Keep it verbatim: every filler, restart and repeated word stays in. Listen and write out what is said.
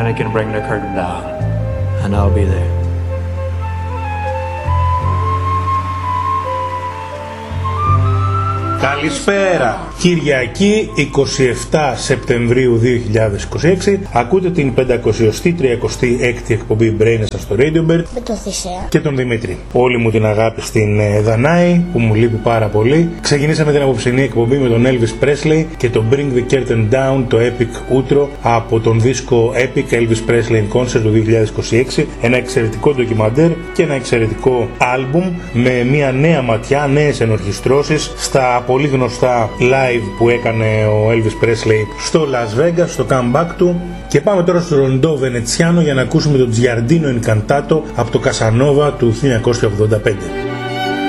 and I can bring the curtain down, and I'll be there. Καλησπέρα! Κυριακή εικοστή εβδόμη Σεπτεμβρίου δύο χιλιάδες είκοσι έξι. Ακούτε την πεντακόσια τριάντα έκτη εκπομπή Brainessa στο RadioBird με τον Θησέα και τον Δημήτρη. Όλη μου την αγάπη στην Δανάη που μου λείπει πάρα πολύ. Ξεκινήσαμε την απόψινή εκπομπή με τον Elvis Presley και το Bring the Curtain Down, το Epic Outro από τον δίσκο Epic Elvis Presley in Concert του δύο χιλιάδες είκοσι έξι. Ένα εξαιρετικό ντοκιμαντέρ και ένα εξαιρετικό άλμπουμ με μια νέα ματιά, νέες ενορχιστρώσεις στα πολύ γνωστά live που έκανε ο Elvis Presley στο Las Vegas, στο comeback του. Και πάμε τώρα στο Ροντό Βενετσιάνο για να ακούσουμε το Giardino Incantato από το Casanova του χίλια εννιακόσια ογδόντα πέντε.